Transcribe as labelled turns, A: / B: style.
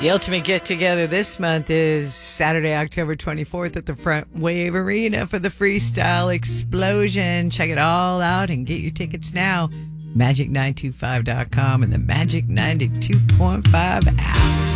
A: The ultimate get-together this month is Saturday, October 24th at the Front Wave Arena for the Freestyle Explosion. Check it all out and get your tickets now. Magic925.com and the Magic 92.5 app.